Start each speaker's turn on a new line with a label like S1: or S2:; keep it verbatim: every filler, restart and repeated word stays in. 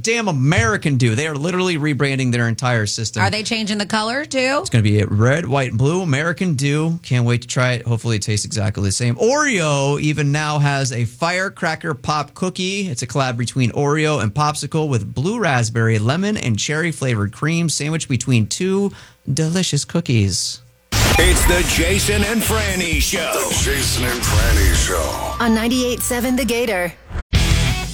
S1: damn American Dew. They are literally rebranding their entire system.
S2: Are they changing the color too?
S1: It's going to be red, white, and blue. American Dew. Can't wait to try it. Hopefully it tastes exactly the same. Oreo even now has a Firecracker Pop cookie. It's a collab between Oreo and Popsicle with blue raspberry, lemon, and cherry flavored cream sandwiched between two delicious cookies.
S3: It's the Jason and Franny Show.
S4: The Jason and Franny Show.
S5: On ninety-eight point seven The Gator.